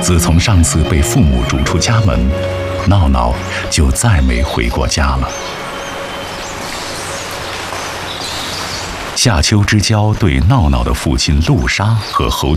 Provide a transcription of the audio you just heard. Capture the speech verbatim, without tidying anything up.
自从上次被父母逐出家门，闹闹就再没回过家了。夏秋之交对闹闹的父亲陆沙和侯